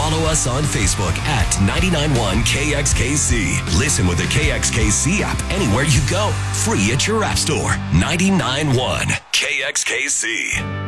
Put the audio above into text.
Follow us on Facebook at 991 KXKC. Listen with the KXKC app anywhere you go. Free at your app store. 991 KXKC.